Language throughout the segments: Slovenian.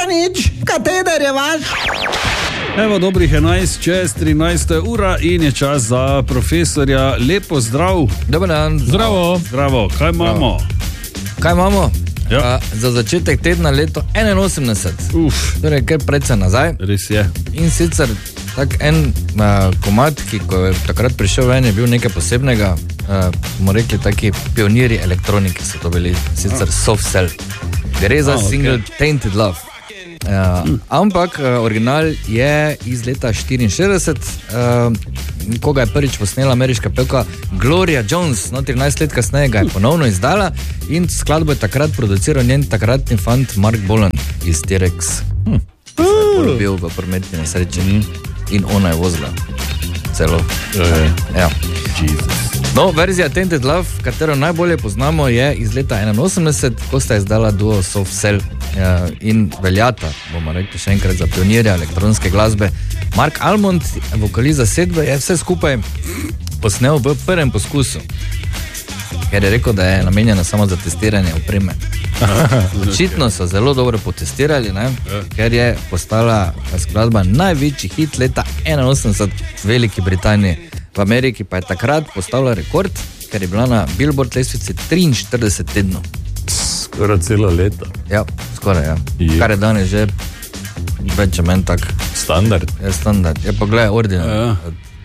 Še nič, kateder je vaš? Evo, dobrih 11, čez 13 ura in je čas za profesorja. Lepo zdrav. Dobar dan. Zdravo. Zdravo, kaj imamo? Kaj imamo? Ja. Za začetek tedna leto 81. Torej, kaj predvsem nazaj. Res je. In sicer tak en komad, ki ko je takrat prišel ven, je bil nekaj posebnega. Bomo rekli, taki pioniri elektronike so to bili, sicer Soft Cell. Gre za single Tainted Love. Ampak original je iz leta 64, ko ga je prvič posnela ameriška pevka Gloria Jones, 13 let kasneje ga je ponovno izdala in skladbo je takrat produciral njen takratni fant Mark Bolan iz T-Rex. Bil v prometni nesreči in ona je vozila celo. Ja. No, verzija Tainted Love, katero najbolje poznamo, je iz leta 81, ko sta izdala duo Soft Cell in veljata, bomo rekli še enkrat, za pionirja elektronske glasbe. Mark Almond, vokalist zasedbe, je vse skupaj posnel v prvem poskusu, ker je rekel, da je namenjena samo za testiranje opreme. Očitno so zelo dobro potestirali, ne? Ker je postala skladba največji hit leta 81 v Veliki Britaniji. V Ameriki pa je takrat postavila rekord, ker je bila na Billboard lestvici 43 tednov. Skoraj celo leto. Ja, skoraj, ja. Kar je danes že več ali manj tak. Standard. Je standard. Je pa gledaj, ordinarno.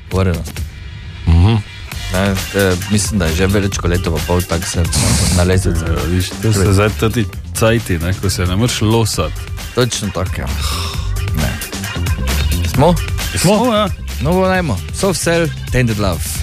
Mislim, da je že več kot leto pa pol tak se na lestvici. Viš, to se zdaj tati cajti, ne, ko se ne moreš losati. Točno tako, ja. Ne. Smo? Smo, ja. No, bo najmo. Soft Cell, Tainted Love.